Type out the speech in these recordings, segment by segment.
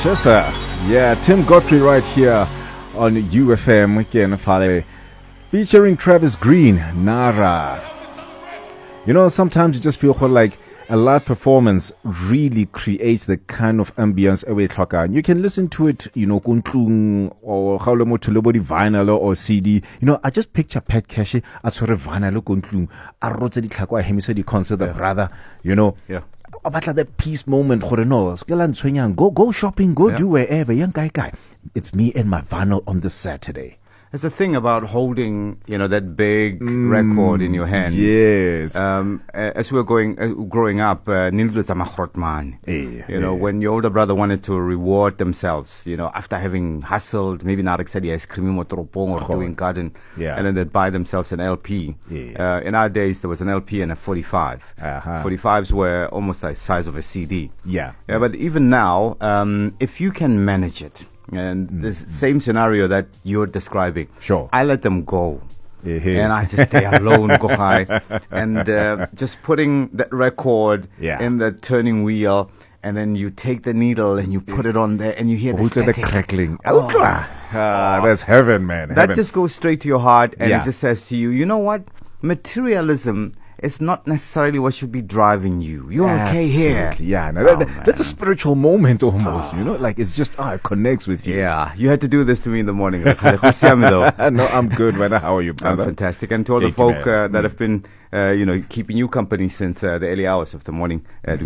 Chesa. Yeah, Tim Godfrey right here on UFM again, Fale, featuring Travis Green, Nara. You know, sometimes you just feel like a live performance really creates the kind of ambience away clocker. You can listen to it, you know, kuntlung or haulomo tulobody vinyl or CD. You know, I just picture Pat Cash at sort of vinyl kuntlung. I wrote the Klakwa Hemisedi concert, brother, you know. Yeah. About that peace moment, go shopping, go do wherever. Young guy. It's me and my vinyl on this Saturday. There's a thing about holding, you know, that big record in your hands. Yes. As we were growing up, you know, when your older brother wanted to reward themselves, you know, after having hustled, maybe not exactly ice cream or doing garden, and then they'd buy themselves an LP. In our days, there was an LP and a 45. 45s were almost the size of a CD. But even now, if you can manage it, and this same scenario that you're describing, I let them go. And I just stay alone, go high, and just putting that record in the turning wheel, and then you take the needle and you put it on there, and you hear the crackling. That's heaven, man. That just goes straight to your heart, and it just says to you, you know what? Materialism is not necessarily what should be driving you. You're okay here. Yeah, no, that's a spiritual moment almost, you know, like it's just, it connects with you. Yeah, you had to do this to me in the morning. No, I'm good, man. How are you, brother? I'm fantastic. And to all the folk that have been, you know, keeping you company since the early hours of the morning,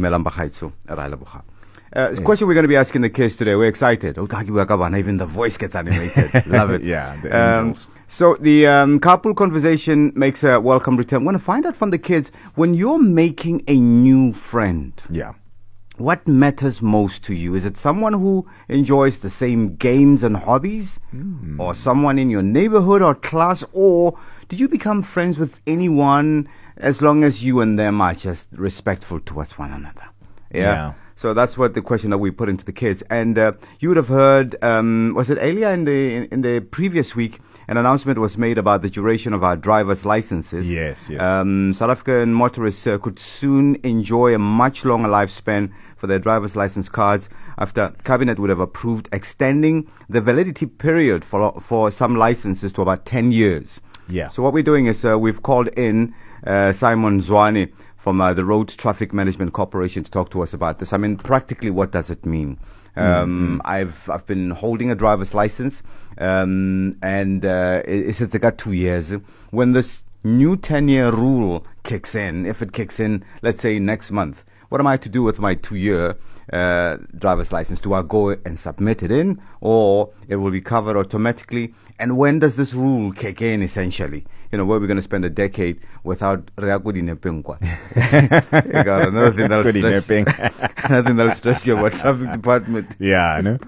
the question we're going to be asking the kids today. We're excited. Even the voice gets animated. Love it. So the carpool conversation makes a welcome return. I want to find out from the kids, when you're making a new friend, what matters most to you? Is it someone who enjoys the same games and hobbies, or someone in your neighborhood or class, or do you become friends with anyone as long as you and them are just respectful towards one another? So that's what the question that we put into the kids. And you would have heard, was it earlier in the previous week, an announcement was made about the duration of our driver's licenses. Yes. South African motorists could soon enjoy a much longer lifespan for their driver's license cards after Cabinet would have approved extending the validity period for some licenses to about 10 years. So what we're doing is we've called in Simon Zwane from the Road Traffic Management Corporation to talk to us about this. I mean, practically, what does it mean? I've been holding a driver's license, and it's got 2 years. When this new 10-year rule kicks in, if it kicks in, let's say next month, what am I to do with my 2-year driver's license? Do I go and submit it in, or it will be covered automatically? And when does this rule kick in, essentially? You know, where we're going to spend a decade without Reagudi Nepengwa. Another thing that'll stress you about traffic department. I know.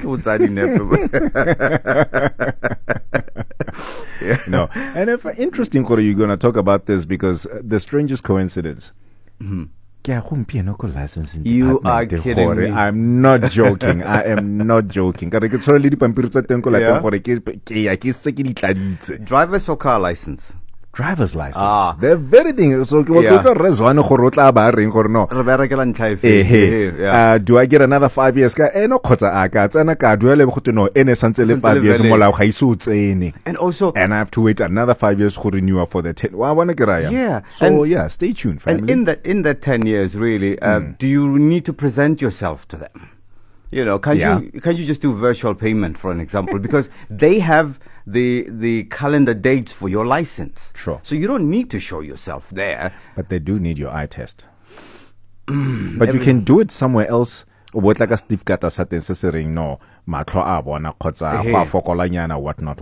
No. And if interesting, Koro, you're going to talk about this because the strangest coincidence. You are kidding me. I'm not joking. I am not joking. Driver's or car license? Driver's license. They're very things. So, do I get another 5 years? And also, and I have to wait another 5 years for renewal for the 10. So stay tuned, family. And in that 10 years, really, do you need to present yourself to them? You know, can't you just do virtual payment, for an example? Because they have the calendar dates for your license. So you don't need to show yourself there. But they do need your eye test. But you can do it somewhere else. What like a Steve Gata satin sesering no matlo abona kotsa kwa fokolanyana whatnot.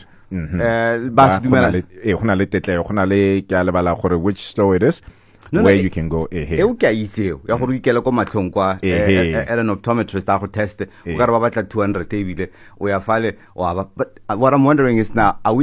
Which store it is? Where you can go at an optometrist test. But what I'm wondering is now, are we